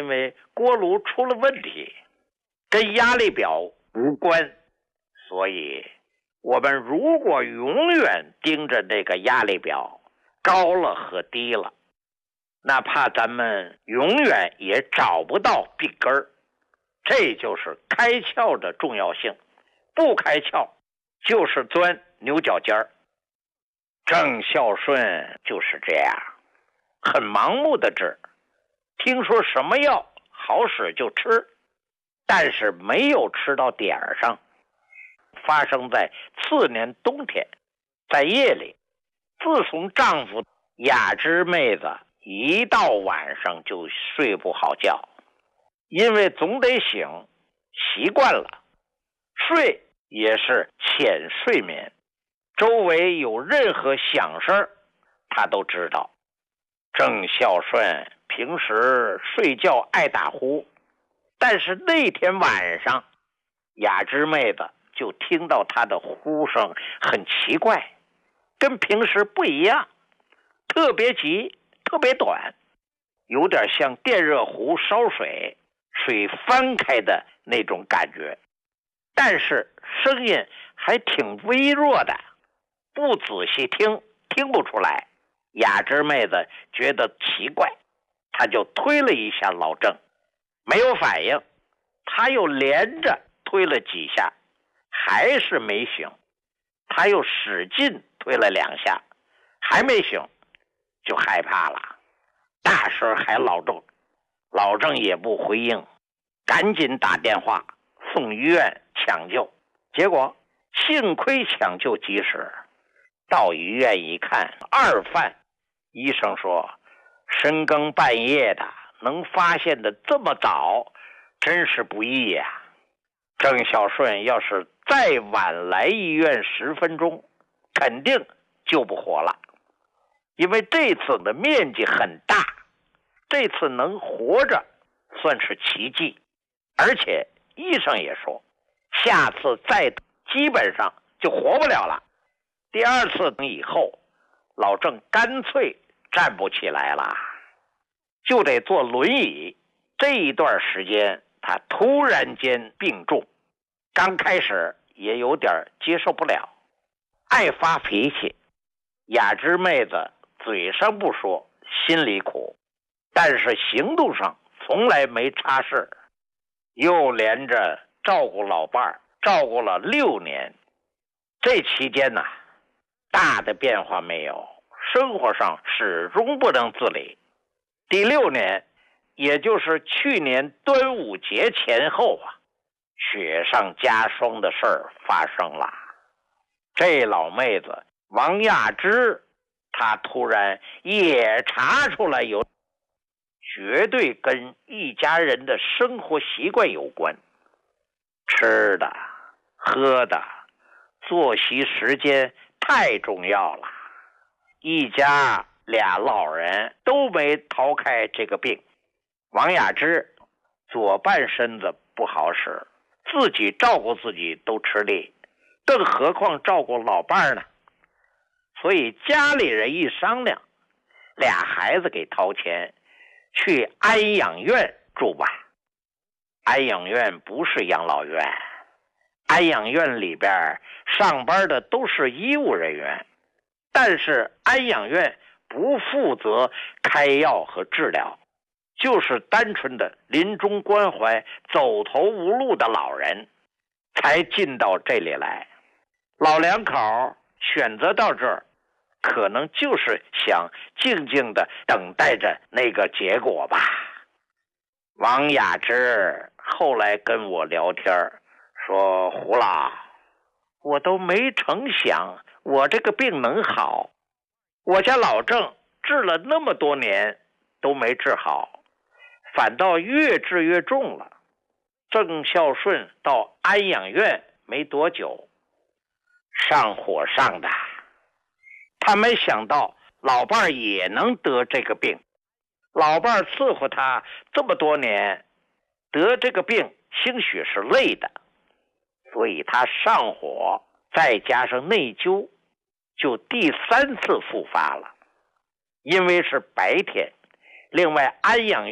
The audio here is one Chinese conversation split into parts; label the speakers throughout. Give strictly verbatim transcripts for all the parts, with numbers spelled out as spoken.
Speaker 1: 为锅炉出了问题，跟压力表无关。所以我们如果永远盯着那个压力表高了和低了，哪怕咱们永远也找不到病根儿。这就是开窍的重要性，不开窍就是钻牛角尖儿。郑孝顺就是这样，很盲目的治，听说什么药好使就吃，但是没有吃到点儿上。发生在次年冬天，在夜里，自从丈夫雅芝妹子一到晚上就睡不好觉，因为总得醒，习惯了，睡也是浅睡眠，周围有任何响声她都知道。郑孝顺平时睡觉爱打呼，但是那天晚上雅芝妹子就听到他的呼声很奇怪，跟平时不一样，特别急，特别短，有点像电热壶烧水，水翻开的那种感觉，但是声音还挺微弱的，不仔细听听不出来。雅芝妹子觉得奇怪，她就推了一下老郑，没有反应，她又连着推了几下，还是没醒，他又使劲推了两下，还没醒，就害怕了，大声喊老郑，老郑也不回应，赶紧打电话送医院抢救。结果幸亏抢救及时，到医院一看，二犯。医生说深更半夜的能发现的这么早，真是不易呀、啊。郑孝顺要是再晚来医院十分钟，肯定救不活了，因为这次的面积很大，这次能活着算是奇迹，而且医生也说下次再基本上就活不了了。第二次以后，老郑干脆站不起来了，就得坐轮椅。这一段时间他突然间病重，刚开始也有点接受不了，爱发脾气。雅芝妹子嘴上不说，心里苦，但是行动上从来没差事。又连着照顾老伴儿，照顾了六年。这期间呢、啊，大的变化没有，生活上始终不能自理。第六年，也就是去年端午节前后啊，雪上加霜的事儿发生了。这老妹子王亚芝，她突然也查出来有，绝对跟一家人的生活习惯有关，吃的、喝的、作息时间太重要了。一家俩老人都没逃开这个病。王亚芝左半身子不好使，自己照顾自己都吃力，更何况照顾老伴呢？所以家里人一商量，俩孩子给掏钱去安养院住吧。安养院不是养老院，安养院里边上班的都是医务人员，但是安养院不负责开药和治疗，就是单纯的临终关怀走投无路的老人才进到这里来。老两口选择到这儿，可能就是想静静的等待着那个结果吧。王雅芝后来跟我聊天说，胡老，我都没成想我这个病能好，我家老郑治了那么多年都没治好，反倒越治越重了。郑孝顺到安养院没多久，上火上的，他没想到老伴儿也能得这个病。老伴儿伺候他这么多年，得这个病兴许是累的，所以他上火再加上内疚，就第三次复发了。因为是白天，另外安养院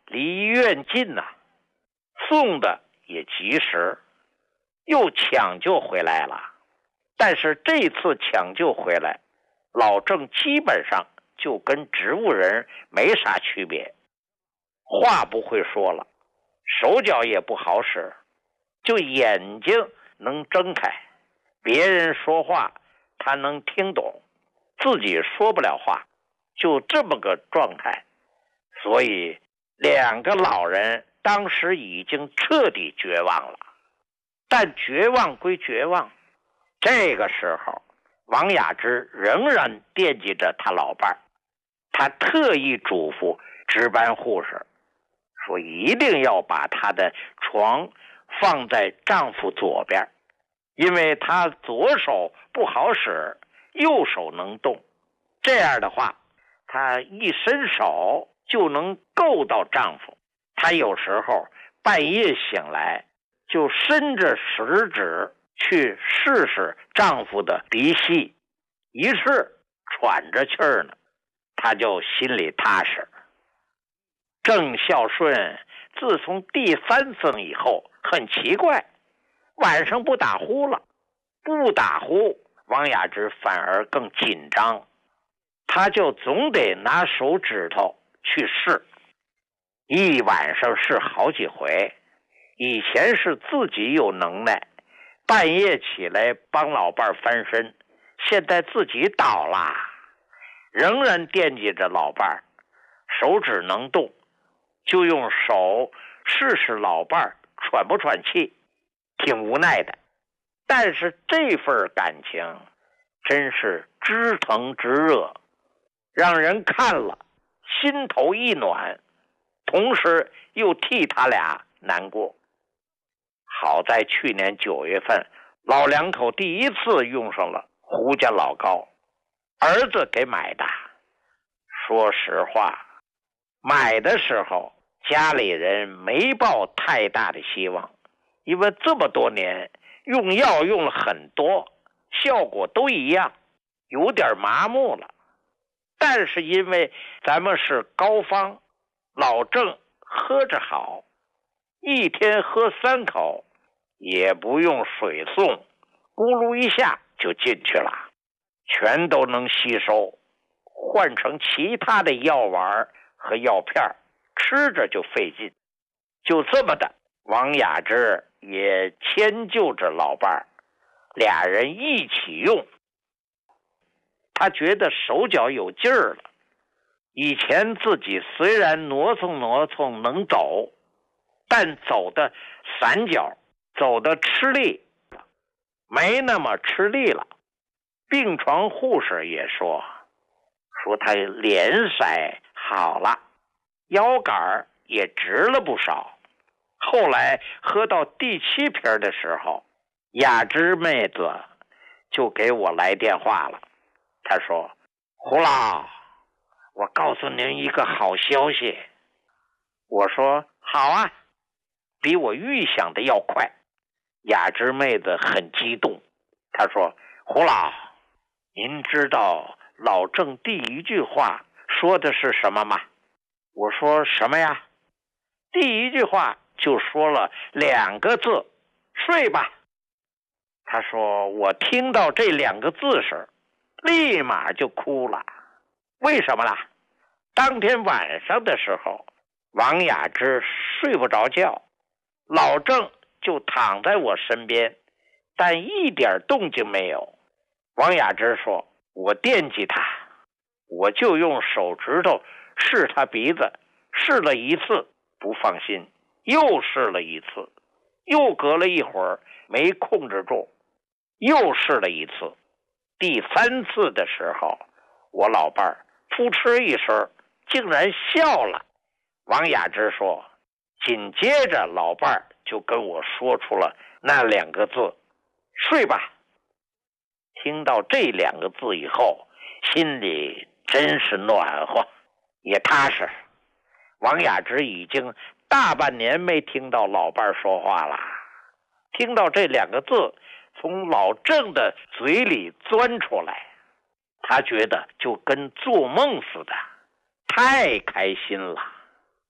Speaker 1: 离医院近呐、啊，送的也及时，又抢救回来了。但是这次抢救回来，老郑基本上就跟植物人没啥区别，话不会说了，手脚也不好使，就眼睛能睁开，别人说话他能听懂，自己说不了话，就这么个状态。所以两个老人当时已经彻底绝望了。但绝望归绝望，这个时候王雅芝仍然惦记着他老伴儿，他特意嘱咐值班护士说一定要把他的床放在丈夫左边，因为他左手不好使，右手能动，这样的话他一伸手就能够到丈夫。他有时候半夜醒来就伸着食指去试试丈夫的鼻息，一试喘着气儿呢，他就心里踏实。郑孝顺自从第三次以后很奇怪，晚上不打呼了，不打呼，王雅芝反而更紧张，他就总得拿手指头去试，一晚上试好几回。以前是自己有能耐，半夜起来帮老伴翻身，现在自己倒了，仍然惦记着老伴，手指能动，就用手试试老伴喘不喘气，挺无奈的。但是这份感情真是知疼知热，让人看了心头一暖，同时又替他俩难过。好在去年九月份，老两口第一次用上了胡家老膏，儿子给买的。说实话，买的时候家里人没抱太大的希望，因为这么多年用药用了很多，效果都一样，有点麻木了。但是因为咱们是膏方，老郑喝着好，一天喝三口，也不用水送，咕噜一下就进去了，全都能吸收。换成其他的药丸和药片，吃着就费劲。就这么的，王雅芝也迁就着老伴儿，俩人一起用。他觉得手脚有劲儿了，以前自己虽然挪蹭挪蹭能走，但走的散脚，走的吃力，没那么吃力了。病床护士也说说他脸色好了，腰杆也直了不少。后来喝到第七瓶的时候，雅芝妹子就给我来电话了。她说：胡老，我告诉您一个好消息。我说好啊，比我预想的要快。雅芝妹子很激动，她说：胡老，您知道老郑第一句话说的是什么吗？我说什么呀？第一句话就说了两个字：睡吧。他说我听到这两个字时立马就哭了。为什么啦？当天晚上的时候，王雅芝睡不着觉，老郑就躺在我身边，但一点动静没有。王雅芝说：我惦记他，我就用手指头试他鼻子，试了一次不放心，又试了一次，又隔了一会儿没控制住，又试了一次。第三次的时候，我老伴儿扑哧一声竟然笑了。王雅芝说，紧接着老伴儿就跟我说出了那两个字：睡吧。听到这两个字以后，心里真是暖和，也踏实。王雅芝已经大半年没听到老伴儿说话了，听到这两个字从老郑的嘴里钻出来，他觉得就跟做梦似的，太开心了。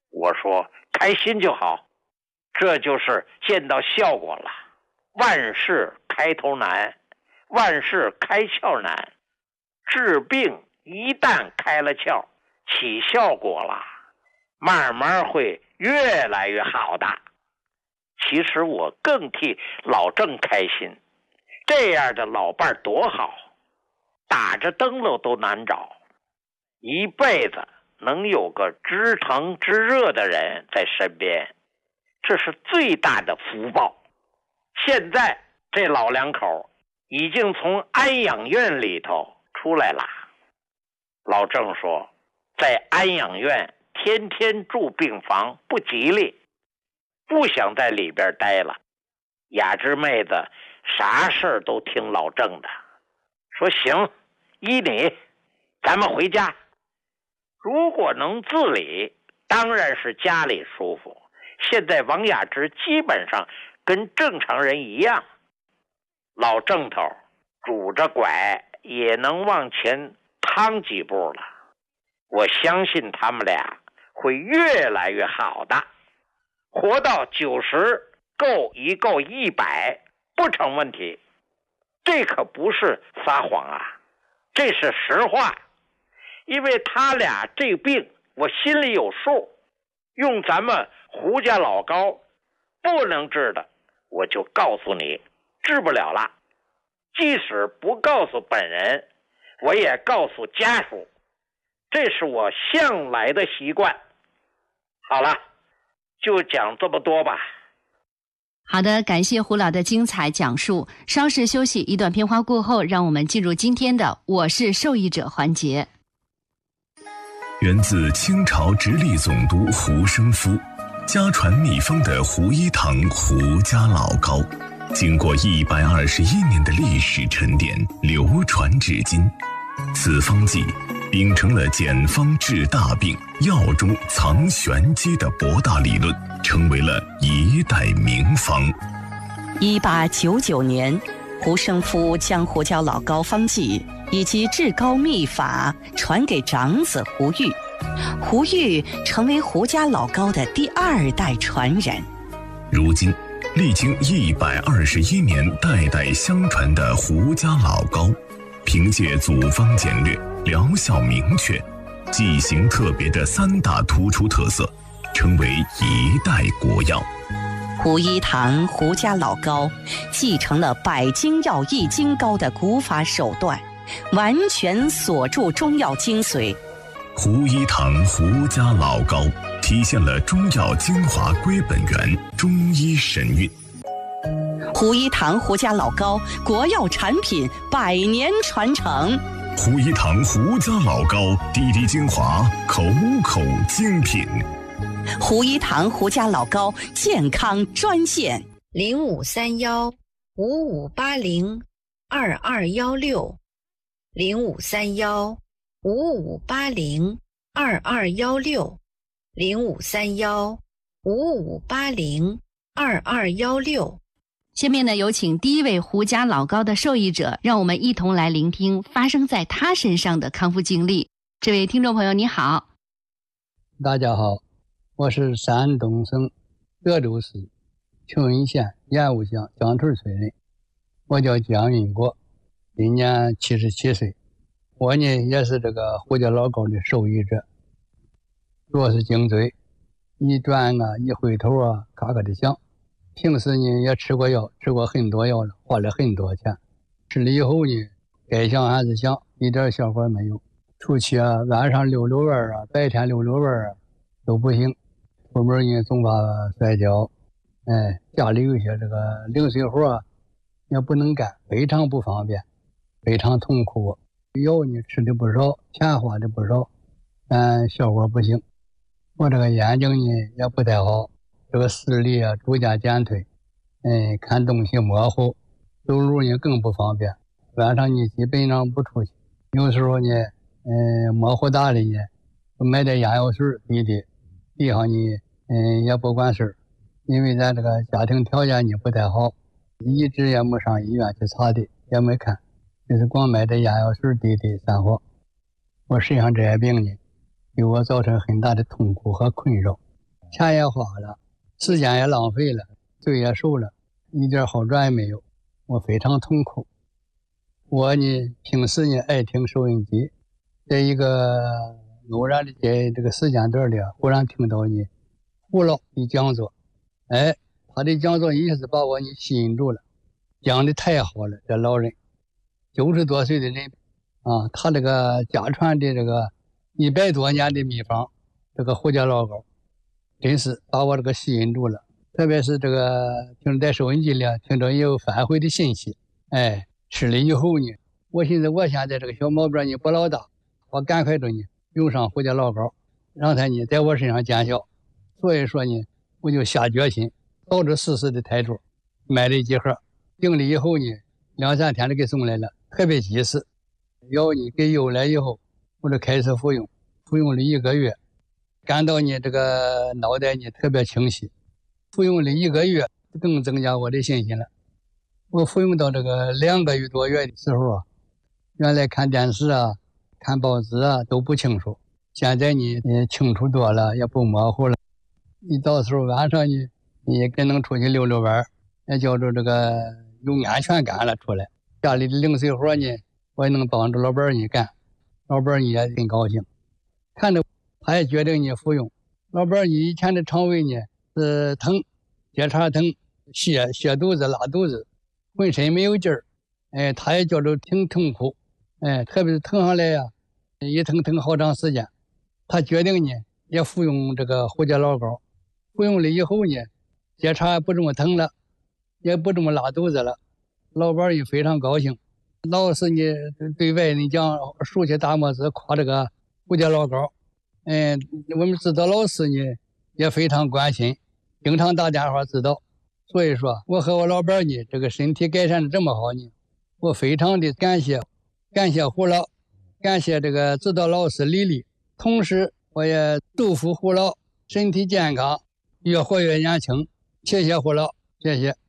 Speaker 1: 我说开心就好，这就是见到效果了。万事开头难，万事开窍难，治病一旦开了窍，起效果了，慢慢会越来越好的。其实我更替老郑开心，这样的老伴多好，打着灯笼都难找，一辈子能有个知疼知热的人在身边，这是最大的福报。现在这老两口已经从安养院里头出来了。老郑说，在安养院天天住病房不吉利，不想在里边待了。雅芝妹子啥事儿都听老郑的，说行，依你，咱们回家。如果能自理，当然是家里舒服。现在王雅芝基本上跟正常人一样，老郑头拄着拐也能往前趟几步了。我相信他们俩会越来越好的，活到九十够一够一百不成问题。这可不是撒谎啊，这是实话。因为他俩这病我心里有数，用咱们胡家老高不能治的，我就告诉你治不了了。即使不告诉本人，我也告诉家属，这是我向来的习惯。好了，就讲这么多吧。
Speaker 2: 好的，感谢胡老的精彩讲述。稍事休息，一段片花过后，让我们进入今天的我是受益者环节。
Speaker 3: 源自清朝直隶总督胡生夫，家传秘方的胡一堂胡家老膏，经过一百二十一年的历史沉淀，流传至今。此方剂秉承了简方治大病、药中藏玄机的博大理论，成为了一代名方。
Speaker 4: 一八九九年，胡生夫将胡椒老膏方剂以及治膏秘法传给长子胡玉，胡玉成为胡家老膏的第二代传人。
Speaker 3: 如今历经一百二十一年代代相传的胡家老膏，凭借组方简略、疗效明确、剂型特别的三大突出特色，成为一代国药。
Speaker 4: 胡一堂胡家老膏继承了百金药益精膏的古法手段，完全锁住中药精髓。
Speaker 3: 胡一堂胡家老膏体现了中药精华归本源，中医神韵。
Speaker 4: 胡一堂胡家老膏国药产品百年传承。
Speaker 3: 胡一堂胡家老膏滴滴精华，口口精品。
Speaker 4: 胡一堂胡家老膏健康专线
Speaker 5: 零五三幺五五八零二二幺六零五三幺五五八零二二幺六零五三幺五五八零二二幺六。
Speaker 2: 下面呢，有请第一位胡家老膏的受益者，让我们一同来聆听发生在他身上的康复经历。这位听众朋友你好。
Speaker 6: 大家好，我是山东省德州市庆云县盐务乡江屯村人，我叫江云国，今年七十七岁。我呢也是这个胡家老膏的受益者，主要是颈椎一转啊一回头啊咔咔的响。平时呢也吃过药，吃过很多药了，花了很多钱。吃了以后呢，该想还是想，一点效果没有。出去啊，晚上溜溜弯啊，白天溜溜弯啊，都不行。出门呢总怕摔跤，哎，家里有些这个零碎活啊，也不能干，非常不方便，非常痛苦。药呢吃的不少，钱花的不少，但效果不行。我这个眼睛呢也不太好。这个视力啊逐渐减退，哎，看东西模糊，走路呢更不方便。晚上呢基本上不出去，有时候呢，嗯，模糊大的呢，买点眼药水滴滴，地上呢，嗯，也不管事，因为咱这个家庭条件呢不太好，一直也没上医院去查的，也没看，就是光买点眼药水滴滴散伙。我身上这些病呢，给我造成很大的痛苦和困扰。 钱也花了，时间也浪费了，罪也受了，一点好转也没有，我非常痛苦。我呢，平时呢爱听收音机，在一个偶然的在这个时间段里，忽然听到呢胡老的讲座，哎，他的讲座一下子把我呢吸引住了，讲的太好了。这老人九十多岁的人啊，他这个家传的这个一百多年的秘方，这个胡家老高，真是把我这个吸引住了。特别是这个听在收音机里听着也有反馈的信息，哎，吃了以后呢，我寻思我现在这个小毛病呢不老大，我赶快着呢用上胡家老高，让他呢在我身上见效。所以说呢，我就下决心抱着试试的态度，买了几盒，订了以后呢，两三天就给送来了，特别及时。药呢给邮来以后，我就开始服用，服用了一个月，感到呢这个脑袋呢特别清晰。服用了一个月，更增加我的信心了。我服用到这个两个月多月的时候啊，原来看电视啊、看报纸啊都不清楚，现在呢也清楚多了，也不模糊了。一到时候晚上呢，你也更能出去溜溜弯，也叫做这个有安全感了出来。家里的零碎活呢，我也能帮着老板你干，老板你也挺高兴。看着他也决定你服用。老板你以前的肠胃呢是疼，结肠疼，泻泻肚子、拉肚子，浑身没有劲儿，哎，他也觉着挺痛苦，哎，特别是疼上来呀、啊，一疼疼好长时间。他决定呢也服用这个胡家老高，服用了以后呢，结肠也不这么疼了，也不这么拉肚子了。老板也非常高兴，老是呢对外人讲，竖起大拇指夸这个胡家老高。嗯，我们指导老师呢也非常关心，经常打电话指导。所以说我和我老板呢这个身体改善的这么好呢，我非常的感谢感谢胡老，感谢这个指导老师李丽，同时我也祝福胡老身体健康，越活越年轻。谢谢胡老，谢谢。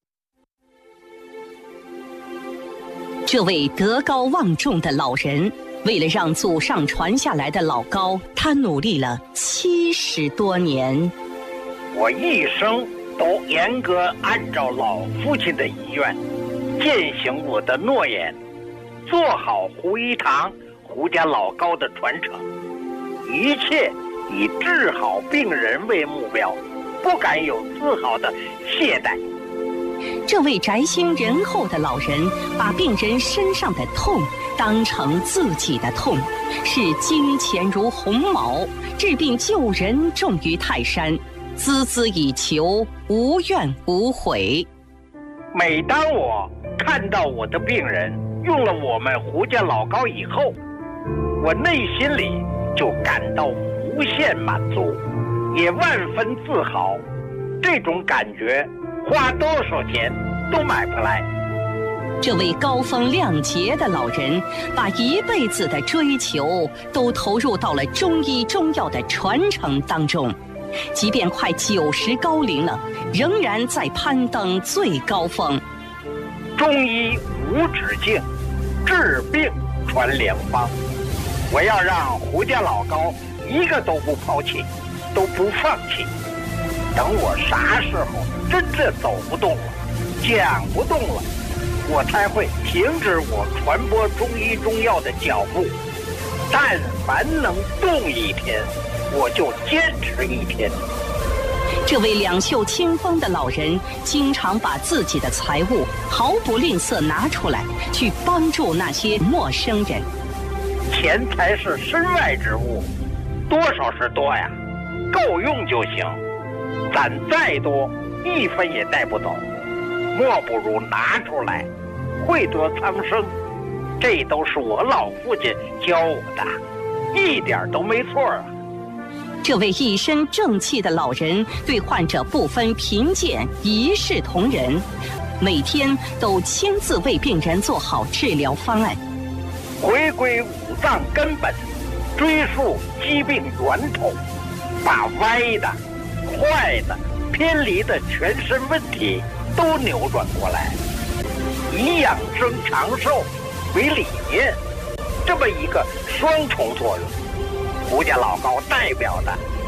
Speaker 4: 这位德高望重的老人，为了让祖上传下来的老高，他努力了七十多年。
Speaker 1: 我一生都严格按照老父亲的遗愿，践行我的诺言，做好胡一堂、胡家老高的传承，一切以治好病人为目标，不敢有丝毫的懈怠。
Speaker 4: 这位宅心仁厚的老人，把病人身上的痛当成自己的痛，视金钱如鸿毛，治病救人重于泰山，孜孜以求，无怨无悔。
Speaker 1: 每当我看到我的病人用了我们胡家老高以后，我内心里就感到无限满足，也万分自豪。这种感觉花多少钱都买不来。
Speaker 4: 这位高风亮节的老人，把一辈子的追求都投入到了中医中药的传承当中，即便快九十高龄了，仍然在攀登最高峰。
Speaker 1: 中医无止境，治病传良方。我要让胡家老高一个都不抛弃，都不放弃。等我啥时候真正走不动了，讲不动了，我才会停止我传播中医中药的脚步。但凡能动一天，我就坚持一天。
Speaker 4: 这位两袖清风的老人，经常把自己的财物毫不吝啬拿出来，去帮助那些陌生人。
Speaker 1: 钱财是身外之物，多少是多呀，够用就行。攒再多，一分也带不走，莫不如拿出来，惠得苍生。这都是我老父亲教我的，一点都没错啊。
Speaker 4: 这位一身正气的老人，对患者不分贫贱，一视同仁，每天都亲自为病人做好治疗方案，
Speaker 1: 回归五脏根本，追溯疾病源头，把歪的、坏的、偏离的全身问题都扭转过来，以养生长寿为理念，这么一个双重作用。胡家老高代表的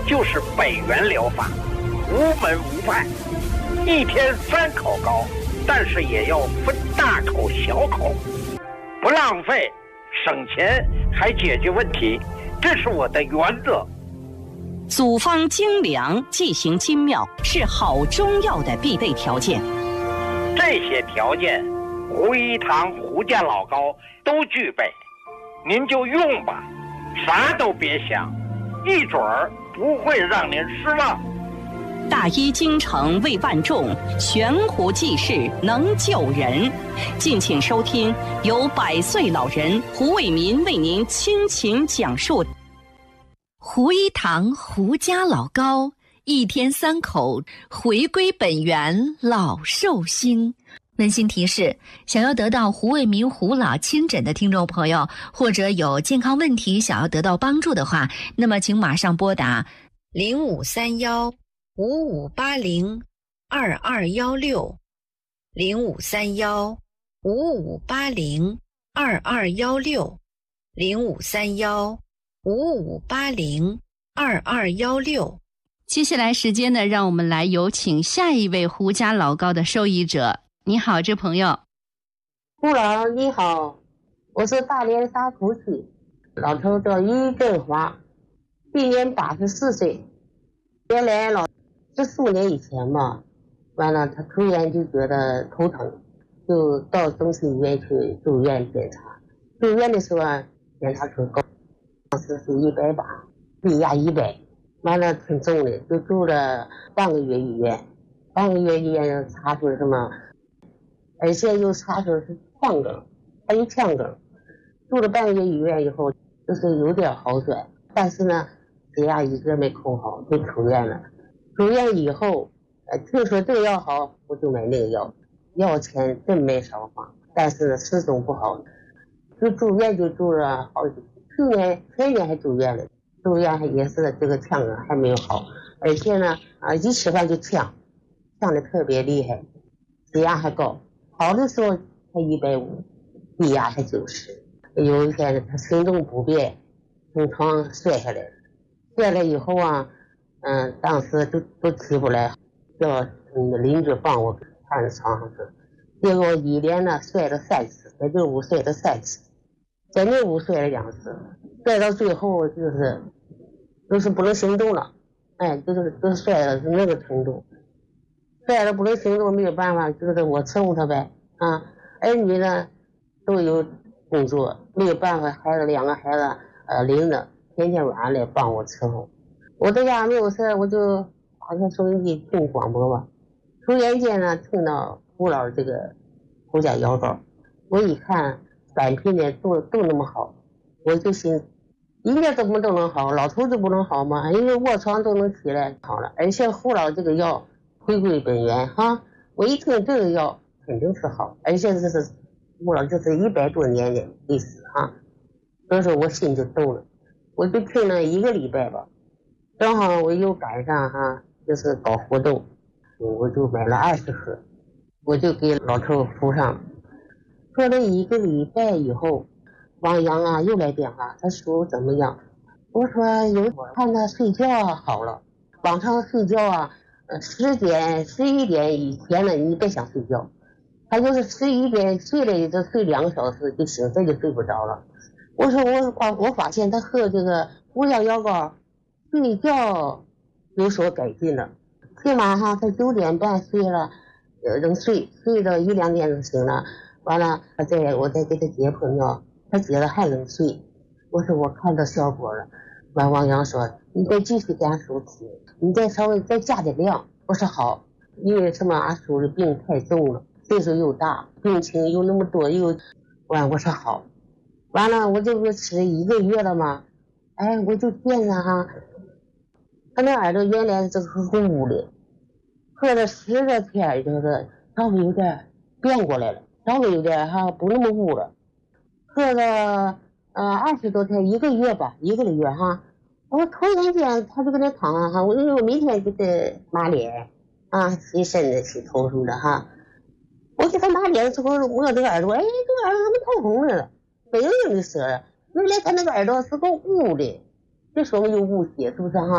Speaker 1: 就是北元疗法，无门无派，一天三口膏，但是也要分大口小口，不浪费，省钱还解决问题，这是我的原则。
Speaker 4: 组方精良，剂行精妙，是好中药的必备条件。
Speaker 1: 这些条件，胡一堂胡家老膏都具备，您就用吧，啥都别想，一准儿不会让您失望。
Speaker 4: 大医精诚为万众，悬壶济世能救人。敬请收听由百岁老人胡卫民为您倾情讲述
Speaker 2: 胡一堂胡家老膏，一天三口，回归本源，老寿星。温馨提示：想要得到胡卫民胡老亲诊的听众朋友，或者有健康问题想要得到帮助的话，那么请马上拨打
Speaker 5: 零五三幺五五八零二二幺六，零五三幺五五八零二二幺六，零五三幺五五八零二二幺六。
Speaker 2: 接下来时间呢，让我们来有请下一位胡家老膏的受益者。你好，这朋友。
Speaker 7: 胡老你好，我是大连沙头区，老头叫于振华，今年八十四岁。原来老十四年以前吧，完了他突然就觉得头疼，就到中心医院去住院检查。住院的时候啊，检查出高，当时是一百八，低压一百，完了挺重的，就住了半个月医院。半个月医院查出什么？而且又查出是腔梗，还有腔梗。住了半个月医院以后，就是有点好转，但是呢，血压一直没控好，就出院了。出院以后，呃，听说这个药好，我就买那个药，药钱真没少花，但是始终不好。就住院就住了好几，去年前年还住院了，住院还也是这个呛啊还没有好，而且呢啊一吃饭就呛，呛的特别厉害，血压还高，好的时候才一百五，低压才九十。有一天他行动不便，从床上摔下来，摔了以后啊，嗯，当时都都起不来，叫嗯邻居帮我看着床上去，结果一连呢摔了三次，在这屋摔了三次。在那屋摔了两次，摔到最后就是就是不能行动了，哎，就是就是摔了是那个程度，摔了不能行动，没有办法，就是我伺候他呗啊，儿女呢都有工作，没有办法，孩子两个孩子呃领着，天天晚上来帮我伺候。我在家没有事，我就打开收音机听广播吧，突然间呢听到胡老这个胡家药膏，我一看。产品呢都都那么好，我就心应该怎么都能好，老头子不能好吗？因为卧床都能起来好了，而且胡老这个药回归本源哈，我一听这个药肯定是好，而且这是胡老这是一百多年的历史哈，所以说我心就动了，我就听了一个礼拜吧，正好我又赶上哈，就是搞活动，我就买了二十盒，我就给老头敷上。过了一个礼拜以后，王阳啊又来电话，他说怎么样？我说有看他睡觉啊好了，晚上睡觉啊，呃十点十一点以前呢你别想睡觉，他就是十一点睡了也就睡两个小时就醒，这就睡不着了。我说我我我发现他喝这个胡家药膏睡觉有所改进了，起码哈他九点半睡了，呃能睡睡到一两点就醒了。完了，他再我再给他解破尿，他解了还能睡。我说我看到效果了。完，王阳说你再继续给俺叔吃，你再稍微再加点量。我说好，因为什么俺叔的病太重了，岁数又大，病情又那么多又，完我说好。完了我这不吃一个月了吗？哎，我就见着哈，他那耳朵原来这个是捂的，喝了十多天就是稍微有点变过来了。稍微有点哈不那么捂了，喝了呃二十多天一个月吧，一个月哈。我突然间他就搁那躺啊哈，我因为我每天给他抹脸啊，洗身子洗头什么的哈。我给他抹脸的时候，我这个耳朵，哎，这个耳朵怎么透红了？没有的事，原来他那个耳朵是个捂的，这说明有雾气，是不是哈？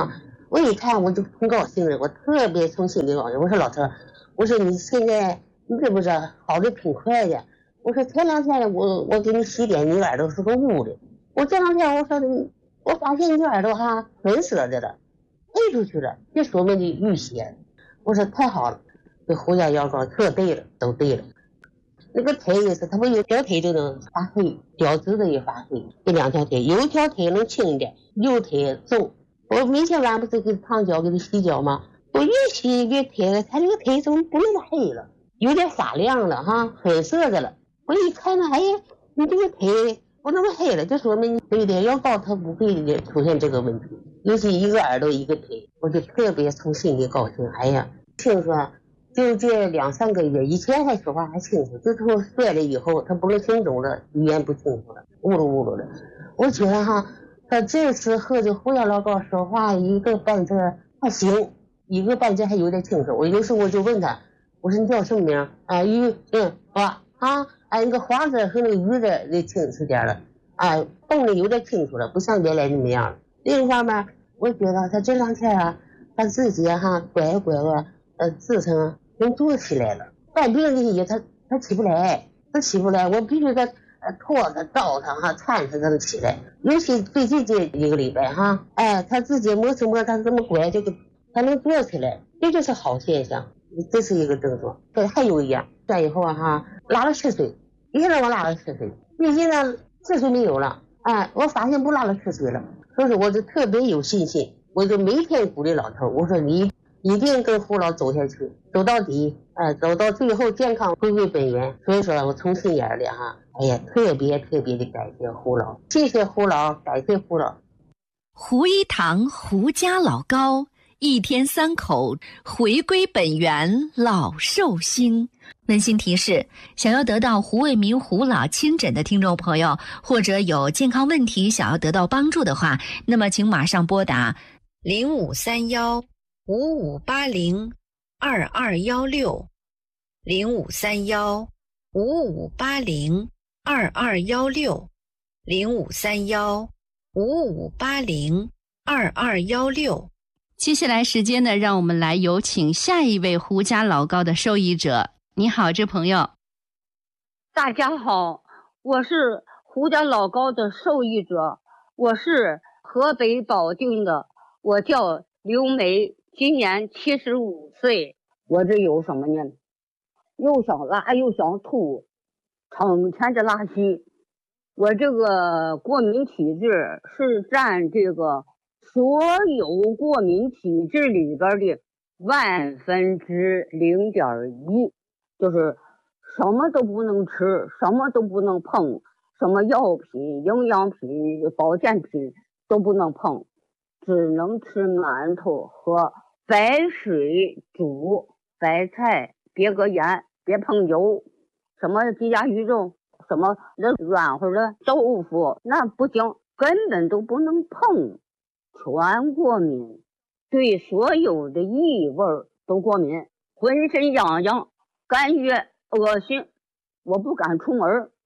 Speaker 7: 我一看我就挺高兴的，我特别从心里高兴。我说老头，我说你现在你知不知道好的挺快的？我说前两天我我给你洗点，你耳朵是个污的。我这两天我说你，我发现你耳朵哈粉色的了，退出去了，这说明你淤血。我说太好了，这胡椒药膏特对了，都对了。那个腿也是，他们有条腿都能发黑，脚趾头也发黑，这两条腿，有一条腿能轻一点，右腿重。我每天晚上不是给烫脚给他洗脚吗？我越洗越腿，他这个腿怎么不那么黑了，有点发亮了哈，粉色的了。我一看呢，哎呀，你这个腿不那么黑了，就说明对的药膏它不会出现这个问题。尤其一个耳朵一个腿，我就特别从心里高兴。哎呀，听说就这两三个月，以前还说话还清楚，就从摔了以后，他不能行走了，语言不清楚了，呜噜呜噜的。我觉得哈，他这次喝这胡椒老膏说话一个半字还行，一个半字还有点清楚。我有时候我就问他，我说你叫什么名啊？鱼嗯花啊，哎那个花字和那个鱼字那清楚点了，啊蹦的有点清楚了，不像原来那么样了。另一方面，我觉得他这两天啊，他自己哈拐拐个呃自称能坐起来了，半病的也他他起不来，他起不来，我必须得呃拖他照他哈搀他才能起来。尤其最近这一个礼拜哈，哎他自己摸着摸他这么拐这个他能坐起来，这就是好现象，这是一个症状。对，还有一样，再以后哈拉了吃水，一天到晚拉了吃水，最近呢吃水没有了，哎我发现不拉了吃水了。所以我就特别有信心，我就每天鼓励老头，我说你一定跟胡老走下去，走到底，哎，走到最后健康回归本源。所以说我从心眼里哈，哎呀，特别特别的感谢胡老，谢谢胡老，感谢胡老。
Speaker 2: 胡一堂胡家老高，一天三口，回归本源，老寿星。温馨提示：想要得到胡卫民胡老亲诊的听众朋友，或者有健康问题想要得到帮助的话，那么请马上拨打
Speaker 5: 零五三幺五五八零二二幺六，零五三幺五五八零二二幺六，零五三幺五五八零二二幺六。
Speaker 8: 接下来时间呢，让我们来有请下一位胡家老高的受益者。你好，这朋友。
Speaker 9: 大家好，我是胡家老高的受益者，我是河北保定的，我叫刘梅，今年七十五岁。我这有什么呢？又想拉又想吐，成天的拉稀。我这个过敏体质是占这个所有过敏体质里边的万分之零点一。就是什么都不能吃，什么都不能碰，什么药品、营养品、保健品都不能碰，只能吃馒头和白水煮白菜，别搁盐，别碰油，什么鸡鸭鱼肉，什么那软和的豆腐那不行，根本都不能碰，全过敏，对所有的异味都过敏，浑身痒痒。感觉恶心，我不敢出门，